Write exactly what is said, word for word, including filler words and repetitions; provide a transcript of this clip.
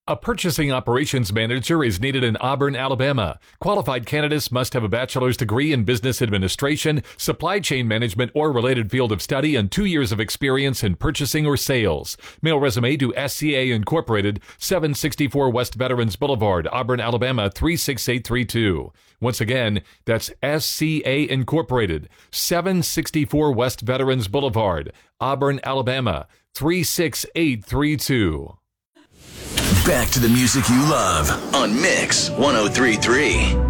A purchasing operations manager is needed in Auburn, Alabama. Qualified candidates must have a bachelor's degree in business administration, supply chain management, or related field of study, and two years of experience in purchasing or sales. Mail resume to S C A Incorporated, seven sixty-four West Veterans Boulevard, Auburn, Alabama, three six eight three two. Once again, that's S C A Incorporated, seven sixty-four West Veterans Boulevard, Auburn, Alabama, three six eight three two. Back to the music you love on Mix one oh three point three.